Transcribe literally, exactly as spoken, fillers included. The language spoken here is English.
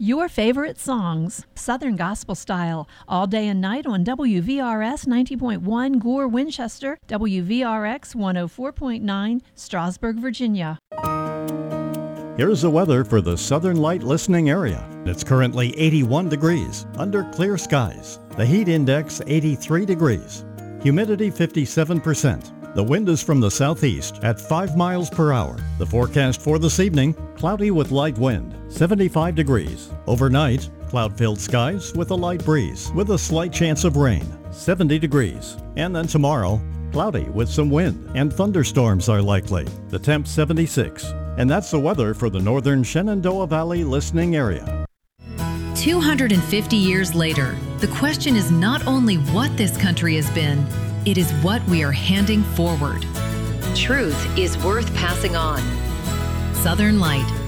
Your favorite songs, Southern Gospel Style, all day and night on W V R S ninety point one Gore, Winchester, W V R X one oh four point nine, Strasburg, Virginia. Here's the weather for the Southern Light listening area. It's currently eighty-one degrees under clear skies. The heat index eighty-three degrees. Humidity fifty-seven percent. The wind is from the southeast at five miles per hour. The forecast for this evening, cloudy with light wind, seventy-five degrees. Overnight, cloud-filled skies with a light breeze with a slight chance of rain, seventy degrees. And then tomorrow, cloudy with some wind and thunderstorms are likely. The temp seventy-six. And that's the weather for the northern Shenandoah Valley listening area. two hundred fifty years later, the question is not only what this country has been, it is what we are handing forward. Truth is worth passing on. Southern Light.